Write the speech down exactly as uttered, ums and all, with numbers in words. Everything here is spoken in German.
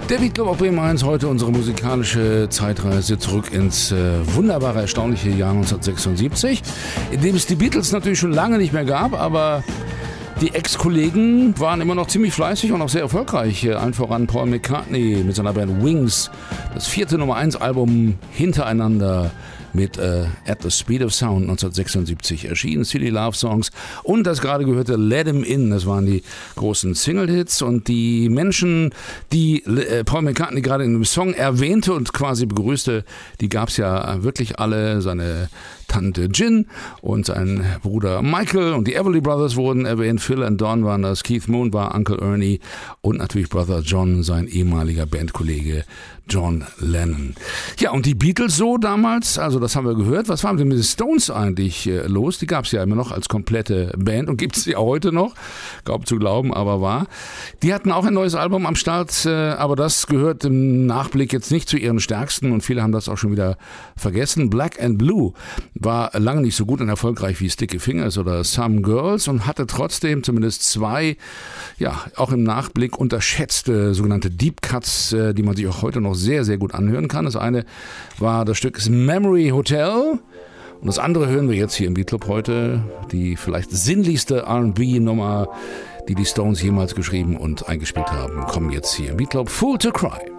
Der Beatclub auf Bremen eins, heute unsere musikalische Zeitreise zurück ins äh, wunderbare, erstaunliche Jahr neunzehnhundertsechsundsiebzig, in dem es die Beatles natürlich schon lange nicht mehr gab, aber die Ex-Kollegen waren immer noch ziemlich fleißig und auch sehr erfolgreich. Allen voran Paul McCartney mit seiner Band Wings, das vierte Nummer eins Album hintereinander mit äh, At the Speed of Sound neunzehnhundertsechsundsiebzig erschienen, Silly Love Songs und das gerade gehörte Let 'Em In, das waren die großen Single-Hits und die Menschen, die äh, Paul McCartney gerade in dem Song erwähnte und quasi begrüßte, die gab es ja wirklich alle, seine Tante Gin und sein Bruder Michael und die Everly Brothers wurden erwähnt, Phil und Don waren das, Keith Moon war Uncle Ernie und natürlich Brother John, sein ehemaliger Bandkollege John Lennon. Ja, und die Beatles so damals, also das haben wir gehört, was war mit den Stones eigentlich äh, los? Die gab es ja immer noch als komplette Band und gibt es ja heute noch, kaum zu glauben, aber wahr. Die hatten auch ein neues Album am Start, äh, aber das gehört im Nachblick jetzt nicht zu ihren stärksten und viele haben das auch schon wieder vergessen. Black and Blue war lange nicht so gut und erfolgreich wie Sticky Fingers oder Some Girls und hatte trotzdem zumindest zwei, ja, auch im Nachblick unterschätzte sogenannte Deep Cuts, äh, die man sich auch heute noch sehr, sehr gut anhören kann. Das eine war das Stück Memory Hotel und das andere hören wir jetzt hier im Beatclub heute, die vielleicht sinnlichste R and B-Nummer, die die Stones jemals geschrieben und eingespielt haben, kommen jetzt hier im Beatclub, Fool to Cry.